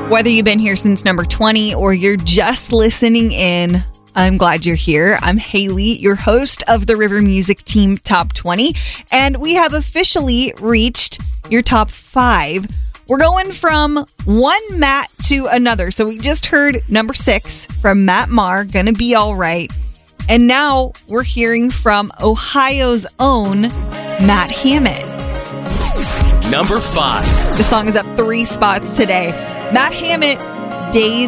Whether you've been here since number 20 or you're just listening in, I'm glad you're here. I'm Haley, your host of the River Music Team Top 20, and we have officially reached your top 5. We're going from one Matt to another. So we just heard number 6 from Matt Maher, Gonna Be Alright. And now we're hearing from Ohio's own Matt Hammett. Number 5. The song is up 3 spots today. Matt Hammett, Days